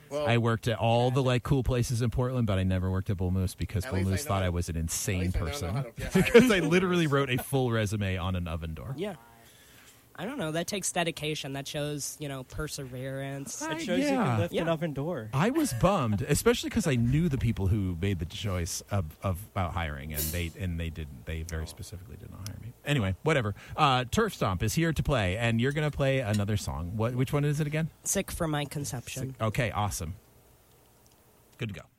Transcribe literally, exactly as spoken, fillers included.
Well, I worked at all the like cool places in Portland, but I never worked at Bull Moose because At Bull least I Moose know- thought I was an at insane least I don't know person how to get because hired. I literally wrote a full resume on an oven door. Yeah. I don't know. That takes dedication. That shows, you know, perseverance. I- It shows you yeah. can lift an Yeah. oven door. I was bummed, especially because I knew the people who made the choice of, of about hiring, and they and they didn't. They very specifically did not hire me. Anyway, whatever. Uh, Turf Stomp is here to play, and you're going to play another song. What? Which one is it again? Sick from my conception. Okay, awesome. Good to go.